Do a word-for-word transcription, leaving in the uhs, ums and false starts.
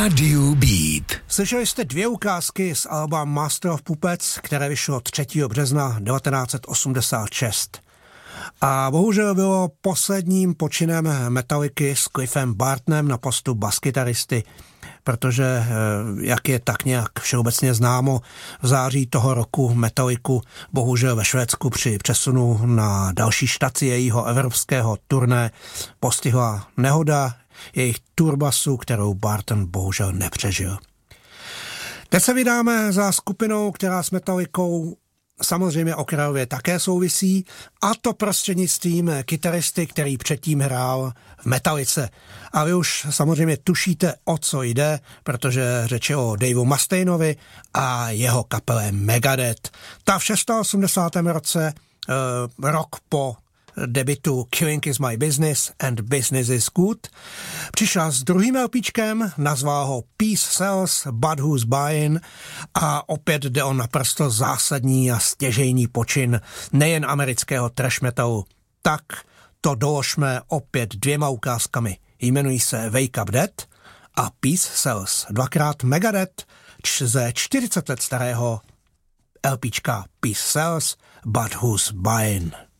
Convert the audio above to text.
Rádiu Beat. Slyšeli jste dvě ukázky z alba Master of Puppets, které vyšlo třetího března devatenáct set osmdesát šest. A bohužel bylo posledním počinem Metallicy s Cliffem Bartonem na postu baskytaristy, protože, jak je tak nějak všeobecně známo, v září toho roku Metallicu bohužel ve Švédsku při přesunu na další štaci jejího evropského turné postihla nehoda jejich turbasu, kterou Barton bohužel nepřežil. Teď se vydáme za skupinou, která s Metallicou samozřejmě okrajově také souvisí, a to prostřednictvím kytaristy, který předtím hrál v Metallice. A vy už samozřejmě tušíte, o co jde, protože řeč je o Daveu Mustainovi a jeho kapele Megadeth. Ta v osmdesátém šestém roce, uh, rok po debitu Killing is my business and business is good, přišla s druhým LPčkem, nazval ho Peace Sells, but who's buying, a opět jde o naprosto zásadní a stěžejní počin nejen amerického thrash metalu. Tak to doložme opět dvěma ukázkami. Jmenují se Wake Up Dead a Peace Sells. Dvakrát Megadeth ze čtyřicet let starého LPčka Peace Sells, but who's buying.